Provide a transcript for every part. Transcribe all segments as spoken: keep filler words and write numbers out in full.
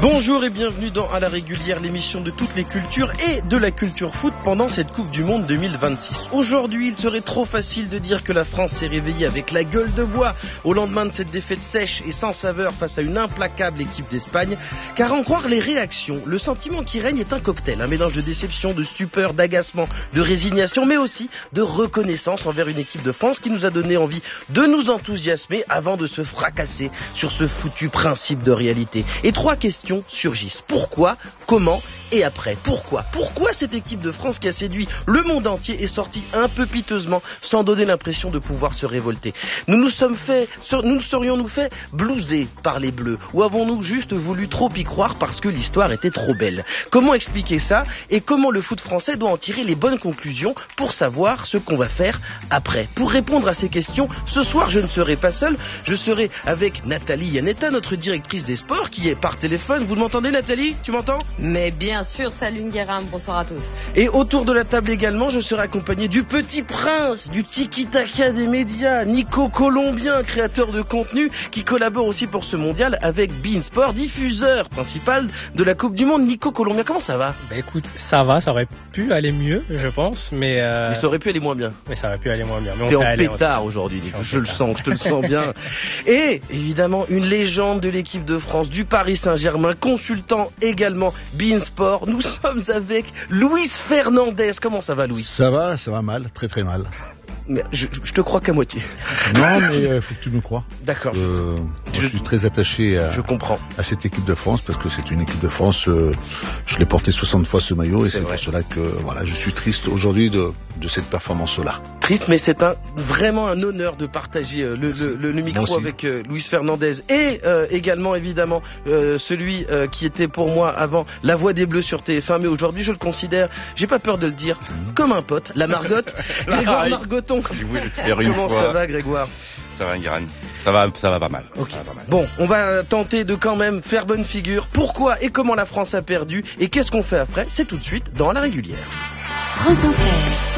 Bonjour et bienvenue dans À la régulière, l'émission de toutes les cultures et de la culture foot pendant cette Coupe du Monde deux mille vingt-six. Aujourd'hui, il serait trop facile de dire que la France s'est réveillée avec la gueule de bois au lendemain de cette défaite sèche et sans saveur face à une implacable équipe d'Espagne. Car à en croire les réactions, le sentiment qui règne est un cocktail, un mélange de déception, de stupeur, d'agacement, de résignation, mais aussi de reconnaissance envers une équipe de France qui nous a donné envie de nous enthousiasmer avant de se fracasser sur ce foutu principe de réalité. Et trois questions surgissent. Pourquoi, comment et après? Pourquoi Pourquoi cette équipe de France qui a séduit le monde entier est sortie un peu piteusement sans donner l'impression de pouvoir se révolter? Nous nous sommes fait, nous serions-nous fait blouser par les Bleus ou avons-nous juste voulu trop y croire parce que l'histoire était trop belle? Comment expliquer ça et comment le foot français doit en tirer les bonnes conclusions pour savoir ce qu'on va faire après? Pour répondre à ces questions, ce soir je ne serai pas seul, je serai avec Nathalie Yanetta, notre directrice des sports qui est par téléphone. Vous m'entendez Nathalie? Tu m'entends? Mais bien sûr, salut Ngueram, bonsoir à tous. Et autour de la table également, je serai accompagné du petit prince, du tiki-taka des médias, Nico Colombien, créateur de contenu, qui collabore aussi pour ce mondial avec beIN Sport, diffuseur principal de la Coupe du Monde. Nico Colombien, comment ça va? Bah écoute, ça va, ça aurait pu aller mieux, je pense, mais... Euh... Mais ça aurait pu aller moins bien. Mais ça aurait pu aller moins bien. Mais T'es on en aller, pétard aujourd'hui, Nico, je le sens, je te le sens bien. Et évidemment, une légende de l'équipe de France, du Paris Saint-Germain, consultant également beIN Sport. Nous sommes avec Luis Fernandez. Comment ça va, Luis? Ça va, ça va mal, très très mal. Mais je, je te crois qu'à moitié. Non, mais il euh, faut que tu me crois. D'accord. Euh, je, je suis très attaché à, je comprends. à cette équipe de France parce que c'est une équipe de France. Euh, je l'ai porté soixante fois ce maillot et c'est, c'est pour cela que voilà, je suis triste aujourd'hui de, de cette performance-là. Triste, mais c'est un, vraiment un honneur de partager euh, le, le, le, le micro avec euh, Luis Fernandez et euh, également évidemment euh, celui euh, qui était pour moi avant la voix des Bleus sur T F un, mais aujourd'hui je le considère, j'ai pas peur de le dire, mmh. comme un pote, la Margotte, Grégoire Margoton. Comment ça va, Grégoire? Ça va, Ngueram. Ça va, ça va pas mal. Okay. Ça va pas mal. Bon, on va tenter de quand même faire bonne figure. Pourquoi et comment la France a perdu et qu'est-ce qu'on fait après? C'est tout de suite dans À la régulière. France Inter.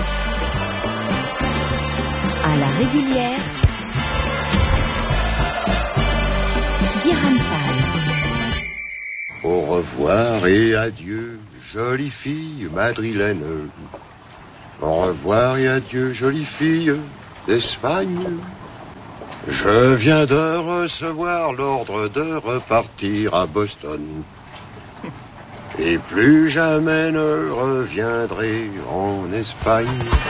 À la régulière. Ngueram Fall. Au revoir et adieu, jolie fille madrilène. Au revoir et adieu, jolie fille d'Espagne. Je viens de recevoir l'ordre de repartir à Boston. Et plus jamais ne reviendrai en Espagne.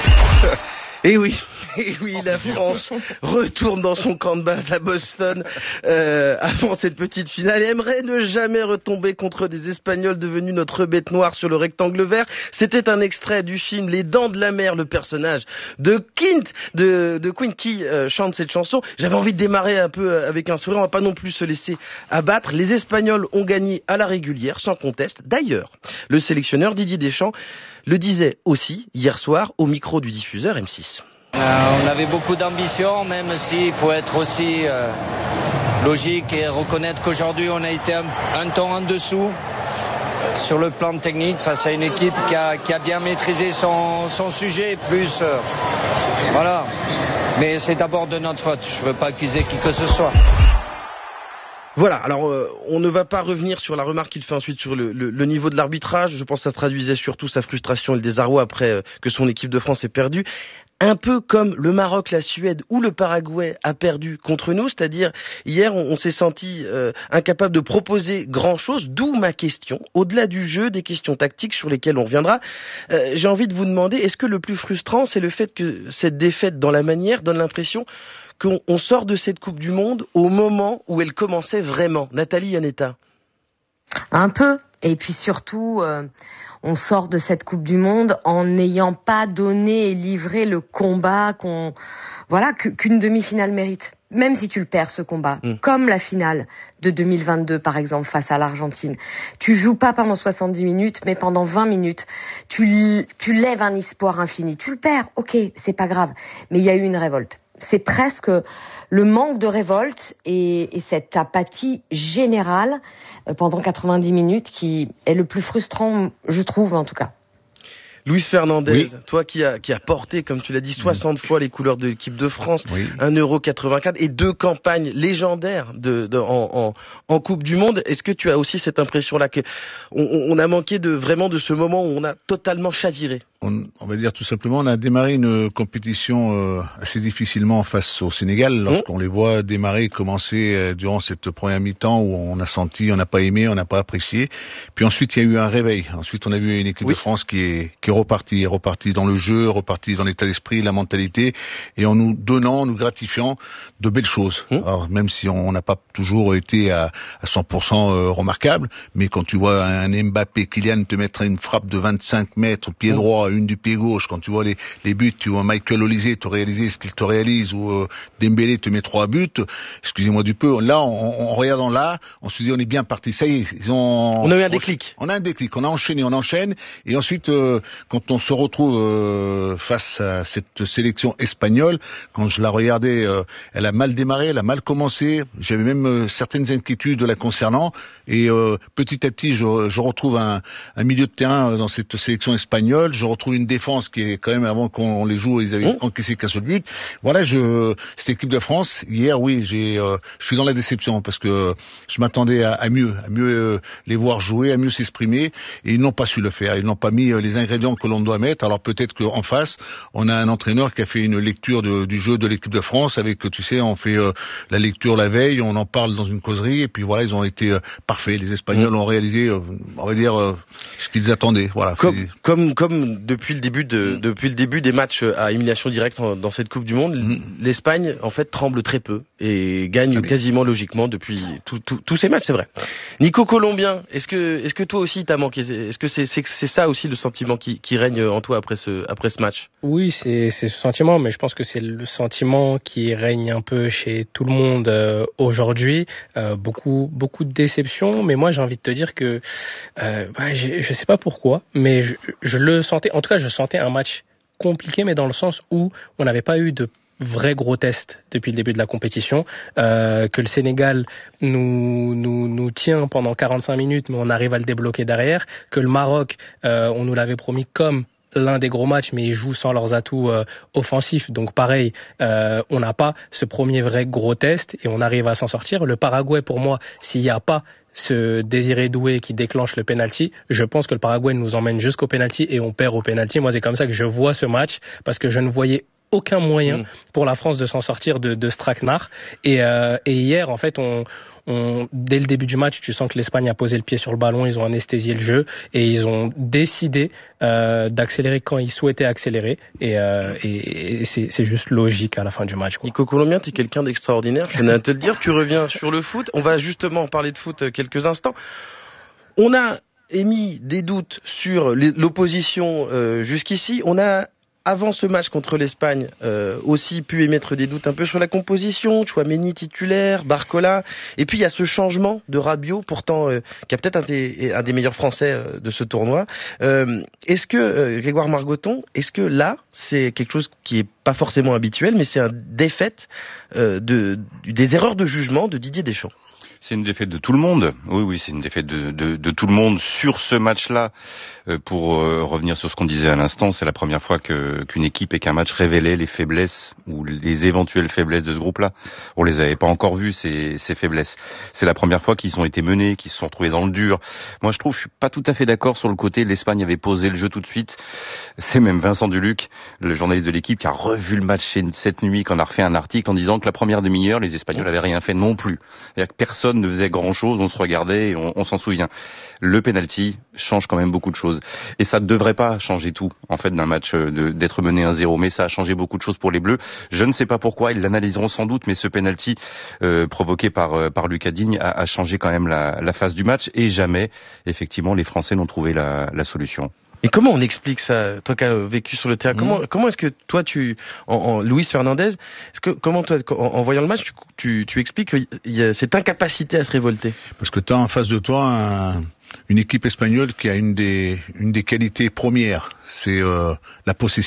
Eh oui, eh oui, la France retourne dans son camp de base à Boston euh, avant cette petite finale et aimerait ne jamais retomber contre des Espagnols devenus notre bête noire sur le rectangle vert. C'était un extrait du film Les Dents de la Mer, le personnage de Quint, de, de Quint qui euh, chante cette chanson. J'avais envie de démarrer un peu avec un sourire, on va pas non plus se laisser abattre. Les Espagnols ont gagné à la régulière, sans conteste. D'ailleurs, le sélectionneur Didier Deschamps le disait aussi hier soir au micro du diffuseur M six. Euh, on avait beaucoup d'ambition, même s'il faut être aussi euh, logique et reconnaître qu'aujourd'hui on a été un, un ton en dessous euh, sur le plan technique face à une équipe qui a, qui a bien maîtrisé son, son sujet, plus euh, voilà. Mais c'est d'abord de notre faute, je ne veux pas accuser qui que ce soit. Voilà, alors euh, on ne va pas revenir sur la remarque qu'il fait ensuite sur le, le, le niveau de l'arbitrage. Je pense que ça traduisait surtout sa frustration et le désarroi après euh, que son équipe de France ait perdu. Un peu comme le Maroc, la Suède ou le Paraguay a perdu contre nous, c'est-à-dire hier on, on s'est senti euh, incapable de proposer grand-chose, d'où ma question, au-delà du jeu, des questions tactiques sur lesquelles on reviendra. Euh, j'ai envie de vous demander, est-ce que le plus frustrant c'est le fait que cette défaite dans la manière donne l'impression qu'on on sort de cette Coupe du Monde au moment où elle commençait vraiment? Nathalie Yanetta. Un peu, et puis surtout... Euh... on sort de cette Coupe du Monde en n'ayant pas donné et livré le combat qu'on, voilà, qu'une demi-finale mérite. Même si tu le perds, ce combat. Mmh. Comme la finale de deux mille vingt-deux, par exemple, face à l'Argentine. Tu joues pas pendant soixante-dix minutes, mais pendant vingt minutes, tu, tu lèves un espoir infini. Tu le perds, ok, c'est pas grave. Mais il y a eu une révolte. C'est presque le manque de révolte et, et cette apathie générale pendant quatre-vingt-dix minutes qui est le plus frustrant, je trouve en tout cas. Luis Fernandez, oui. toi qui a qui a porté, comme tu l'as dit, soixante mmh. fois les couleurs de l'équipe de France, oui. un euro quatre-vingt-quatre et deux campagnes légendaires de, de en, en en Coupe du Monde. Est-ce que tu as aussi cette impression-là que on, on a manqué de vraiment de ce moment où on a totalement chaviré? On, on va dire tout simplement, on a démarré une compétition euh, assez difficilement face au Sénégal, lorsqu'on mmh. les voit démarrer, commencer euh, durant cette première mi-temps où on a senti, on n'a pas aimé, on n'a pas apprécié. Puis ensuite, il y a eu un réveil. Ensuite, on a vu une équipe oui. de France qui est qui est repartie, est repartie dans le jeu, repartie dans l'état d'esprit, la mentalité, et en nous donnant, nous gratifiant de belles choses. Mmh. Alors, même si on n'a pas toujours été à, à cent pour cent euh, remarquable, mais quand tu vois un Mbappé, Kylian te mettre une frappe de vingt-cinq mètres, pied mmh. droit, une du pied gauche, quand tu vois les, les buts, tu vois Michael Olise te réaliser ce qu'il te réalise, ou euh, Dembélé te met trois buts, excusez-moi du peu, là, en regardant là, on se dit on est bien parti, ça y est, ils ont... On a eu un déclic. On a un déclic, on a enchaîné, on enchaîne, et ensuite, euh, quand on se retrouve euh, face à cette sélection espagnole, quand je la regardais, euh, elle a mal démarré, elle a mal commencé, j'avais même euh, certaines inquiétudes la concernant, et euh, petit à petit, je, je retrouve un, un milieu de terrain dans cette sélection espagnole, je retrouve une défense qui est quand même, avant qu'on les joue, ils avaient mmh. encaissé qu'un seul but. Voilà, je, cette équipe de France, hier, oui, j'ai, euh, je suis dans la déception, parce que je m'attendais à, à mieux, à mieux euh, les voir jouer, à mieux s'exprimer, et ils n'ont pas su le faire, ils n'ont pas mis euh, les ingrédients que l'on doit mettre. Alors peut-être qu'en face, on a un entraîneur qui a fait une lecture de, du jeu de l'équipe de France, avec, tu sais, on fait euh, la lecture la veille, on en parle dans une causerie, et puis voilà, ils ont été euh, parfaits. Les Espagnols mmh. ont réalisé, euh, on va dire, euh, ce qu'ils attendaient. Voilà. Comme, comme, comme depuis le début de, mmh. depuis le début des matchs à élimination directe en, dans cette Coupe du Monde, mmh. l'Espagne, en fait, tremble très peu et gagne ah, quasiment logiquement depuis tous tout, tout ces matchs, c'est vrai. Nico Colombien, est-ce que, est-ce que toi aussi t'as manqué? Est-ce que c'est, c'est, c'est ça aussi le sentiment qui, qui règne en toi après ce, après ce match? Oui, c'est, c'est ce sentiment, mais je pense que c'est le sentiment qui règne un peu chez tout le monde euh, aujourd'hui. Euh, beaucoup, beaucoup de déception, mais moi j'ai envie de te dire que euh, bah, je sais pas pourquoi, mais je, je le sentais. En tout cas, je sentais un match compliqué, mais dans le sens où on n'avait pas eu de vrai gros test depuis le début de la compétition, euh, que le Sénégal nous, nous, nous tient pendant quarante-cinq minutes, mais on arrive à le débloquer derrière, que le Maroc, euh, on nous l'avait promis comme l'un des gros matchs, mais ils jouent sans leurs atouts euh, offensifs. Donc pareil, euh, on n'a pas ce premier vrai gros test et on arrive à s'en sortir. Le Paraguay, pour moi, s'il n'y a pas ce Désiré Doué qui déclenche le penalty, je pense que le Paraguay nous emmène jusqu'au penalty et on perd au penalty. Moi, c'est comme ça que je vois ce match, parce que je ne voyais aucun moyen mmh. pour la France de s'en sortir de, de ce traquenard. Et, euh, et hier, en fait, on, on, dès le début du match, tu sens que l'Espagne a posé le pied sur le ballon, ils ont anesthésié le jeu et ils ont décidé euh, d'accélérer quand ils souhaitaient accélérer. Et, euh, et, et c'est, c'est juste logique à la fin du match, quoi. Nico Colombien, tu es quelqu'un d'extraordinaire, je venais à te le dire. Tu reviens sur le foot. On va justement parler de foot quelques instants. On a émis des doutes sur l'opposition euh, jusqu'ici. On a, avant ce match contre l'Espagne, euh, aussi pu émettre des doutes un peu sur la composition. Tchouaméni titulaire, Barcola. Et puis il y a ce changement de Rabiot, pourtant euh, qui a peut-être un des, un des meilleurs Français euh, de ce tournoi. Euh, est-ce que, euh, Grégoire Margoton, est-ce que là, c'est quelque chose qui est pas forcément habituel, mais c'est un défaite euh, de, des erreurs de jugement de Didier Deschamps? C'est une défaite de tout le monde. Oui, oui, c'est une défaite de, de, de tout le monde sur ce match-là. Euh, pour euh, revenir sur ce qu'on disait à l'instant, c'est la première fois que, qu'une équipe et qu'un match révélait les faiblesses ou les éventuelles faiblesses de ce groupe-là. On les avait pas encore vues, ces, ces faiblesses. C'est la première fois qu'ils ont été menés, qu'ils se sont retrouvés dans le dur. Moi, je trouve, je suis pas tout à fait d'accord sur le côté. L'Espagne avait posé le jeu tout de suite. C'est même Vincent Duluc, le journaliste de l'équipe, qui a revu le match cette nuit, qui en a refait un article en disant que la première demi-heure, les Espagnols avaient rien fait non plus. C'est-à-dire que personne ne faisait grand-chose, on se regardait et on, on s'en souvient. Le penalty change quand même beaucoup de choses. Et ça ne devrait pas changer tout, en fait, d'un match de, d'être mené un zéro. Mais ça a changé beaucoup de choses pour les Bleus. Je ne sais pas pourquoi, ils l'analyseront sans doute, mais ce penalty euh, provoqué par, par Lucas Digne a, a changé quand même la, la phase du match. Et jamais, effectivement, les Français n'ont trouvé la, la solution. Et comment on explique ça, toi qui as vécu sur le terrain? Comment, mmh. comment est-ce que toi, tu, en, en Luis Fernandez, est-ce que comment toi, en, en voyant le match, tu, tu, tu expliques qu'il y a cette incapacité à se révolter? Parce que tu as en face de toi un, une équipe espagnole qui a une des, une des qualités premières, c'est euh, la possession.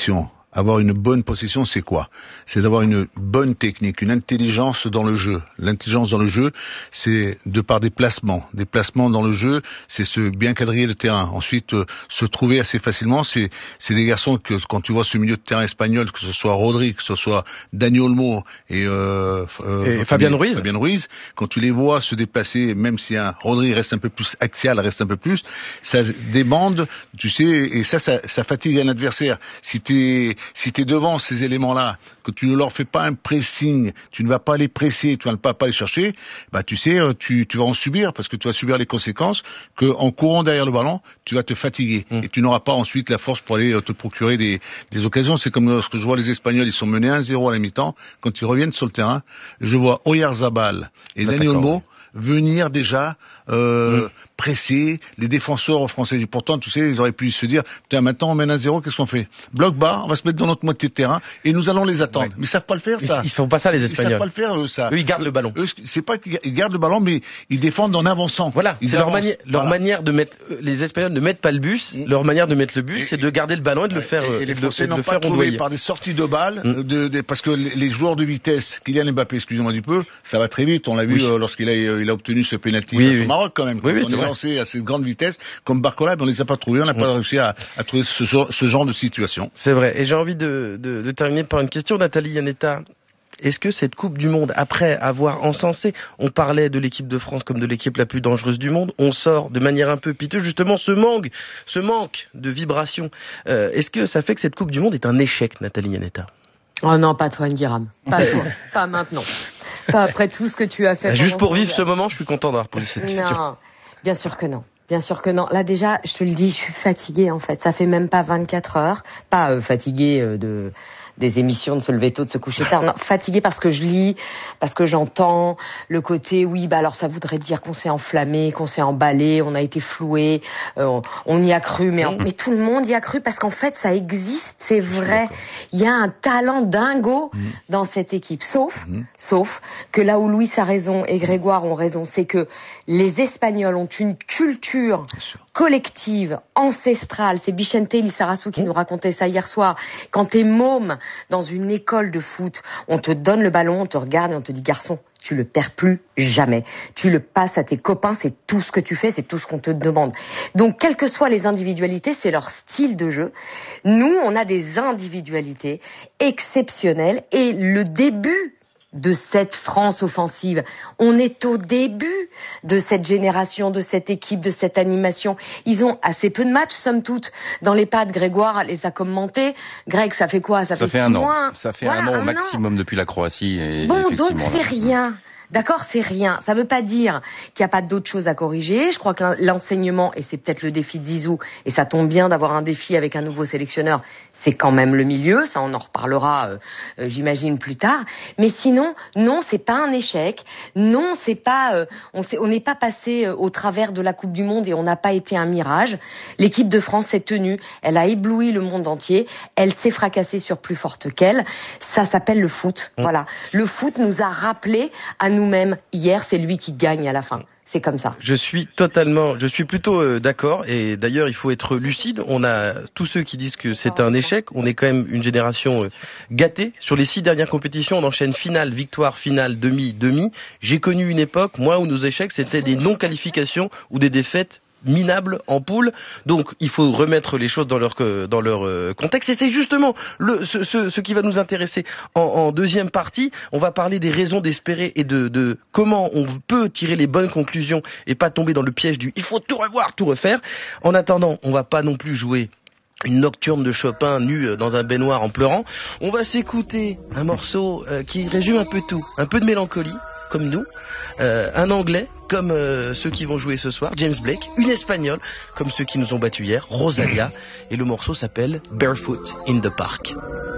avoir une bonne possession, c'est quoi? C'est d'avoir une bonne technique, une intelligence dans le jeu. L'intelligence dans le jeu, c'est de par des placements. Des placements dans le jeu, c'est se bien quadriller le terrain. Ensuite, euh, se trouver assez facilement. C'est, c'est des garçons que, quand tu vois ce milieu de terrain espagnol, que ce soit Rodri, que ce soit Dani Olmo et, euh, euh, et Fabian Ruiz. Fabian Ruiz, quand tu les vois se déplacer, même si un Rodri reste un peu plus axial, reste un peu plus, ça débande, tu sais, et ça, ça, ça fatigue un adversaire. Si t'es Si tu es devant ces éléments-là, que tu ne leur fais pas un pressing, tu ne vas pas les presser, tu ne vas pas, pas les chercher, bah tu sais, tu, tu vas en subir, parce que tu vas subir les conséquences, qu'en courant derrière le ballon, tu vas te fatiguer. Mmh. Et tu n'auras pas ensuite la force pour aller te procurer des, des occasions. C'est comme lorsque je vois les Espagnols, ils sont menés un zéro à la mi-temps, quand ils reviennent sur le terrain, je vois Oyarzabal et Dani Olmo venir déjà euh, mmh. presser les défenseurs français. Et pourtant, tu sais, ils auraient pu se dire, putain, maintenant on mène un zéro, qu'est-ce qu'on fait? Bloc bas, on va se mettre dans notre moitié de terrain et nous allons les attendre. Ouais. Mais ils savent pas le faire, ça. Ils, ils font pas ça, les Espagnols. Ils savent pas le faire, eux, ça. Eux, ils gardent le ballon. Eux, c'est pas qu'ils gardent le ballon, mais ils défendent en avançant. Voilà. Ils c'est leur, mani- leur voilà. manière de mettre, les Espagnols ne mettent pas le bus. Mmh. Leur manière de mettre le bus, et, c'est de garder le ballon et de le faire, et, et et les de, Français et de n'ont le pas faire trouvé par des sorties de balles, mmh. de, de, parce que les, les joueurs de vitesse, Kylian Mbappé, excusez-moi du peu, ça va très vite. On l'a vu oui. euh, lorsqu'il a, il a obtenu ce penalty oui, oui. au Maroc, quand même. Oui, oui, on est lancé à cette grande vitesse, comme Barcola, mais on les a pas trouvés, on n'a oui. pas réussi à, à trouver ce genre, ce genre de situation. C'est vrai. Et j'ai envie de, de, de terminer par une question, Nathalie Yanetta. Est-ce que cette Coupe du Monde, après avoir encensé, on parlait de l'équipe de France comme de l'équipe la plus dangereuse du monde, on sort de manière un peu piteuse justement ce manque, ce manque de vibration. Euh, est-ce que ça fait que cette Coupe du Monde est un échec, Nathalie Yanetta? Oh non, pas toi, Nguiram. Pas toi. Pas maintenant. Pas après tout ce que tu as fait. Juste pour vivre ce moment, je suis content d'avoir posé cette question. Non, bien sûr que non. Bien sûr que non. Là déjà, je te le dis, je suis fatiguée en fait. Ça fait même pas vingt-quatre heures. Pas euh, fatiguée euh, de des émissions, de se lever tôt, de se coucher tard. Non, fatiguée parce que je lis, parce que j'entends le côté, oui, bah alors ça voudrait dire qu'on s'est enflammé, qu'on s'est emballé, on a été floué, euh, on, on y a cru, mais, on, mais tout le monde y a cru parce qu'en fait ça existe, c'est vrai. Il y a un talent dingo mmh. dans cette équipe. Sauf, mmh. sauf que là où Louis a raison et Grégoire ont raison, c'est que les Espagnols ont une culture collective, ancestrale. C'est Bichente Lizarazu qui mmh. nous racontait ça hier soir. Quand t'es môme dans une école de foot, on te donne le ballon, on te regarde et on te dit, garçon, tu le perds plus jamais. Tu le passes à tes copains, c'est tout ce que tu fais, c'est tout ce qu'on te demande. Donc, quelles que soient les individualités, c'est leur style de jeu. Nous, on a des individualités exceptionnelles et le début de cette France offensive. On est au début de cette génération, de cette équipe, de cette animation. Ils ont assez peu de matchs, somme toute. Dans les pattes, Grégoire les a commentés. Greg, ça fait quoi? Ça, ça fait, fait six un mois. an. Ça fait voilà, un an un au maximum an. depuis la Croatie. Et bon, donc c'est rien. D'accord, c'est rien. Ça veut pas dire qu'il n'y a pas d'autres choses à corriger. Je crois que l'enseignement, et c'est peut-être le défi de Zizou, et ça tombe bien d'avoir un défi avec un nouveau sélectionneur, c'est quand même le milieu. Ça, on en reparlera, euh, euh, j'imagine, plus tard. Mais sinon, non, c'est pas un échec. Non, c'est pas, euh, on n'est pas passé euh, au travers de la Coupe du Monde et on n'a pas été un mirage. L'équipe de France s'est tenue. Elle a ébloui le monde entier. Elle s'est fracassée sur plus forte qu'elle. Ça s'appelle le foot. Mmh. Voilà. Le foot nous a rappelé à nous nous-mêmes, hier, c'est lui qui gagne à la fin. C'est comme ça. Je suis totalement, je suis plutôt euh, d'accord. Et d'ailleurs, il faut être lucide. On a tous ceux qui disent que c'est un échec. On est quand même une génération euh, gâtée. Sur les six dernières compétitions, on enchaîne finale, victoire, finale, demi, demi. J'ai connu une époque, moi, où nos échecs, c'était des non-qualifications ou des défaites minable en poule. Donc il faut remettre les choses dans leur dans leur euh, contexte et c'est justement le ce, ce, ce qui va nous intéresser en, en deuxième partie. On va parler des raisons d'espérer et de, de comment on peut tirer les bonnes conclusions et pas tomber dans le piège du il faut tout revoir, tout refaire. En attendant, on va pas non plus jouer une nocturne de Chopin nue dans un baignoire en pleurant. On va s'écouter un morceau euh, qui résume un peu tout, un peu de mélancolie comme nous, euh, un anglais comme euh, ceux qui vont jouer ce soir, James Blake, une espagnole comme ceux qui nous ont battus hier, Rosalia, et le morceau s'appelle Barefoot in the Park.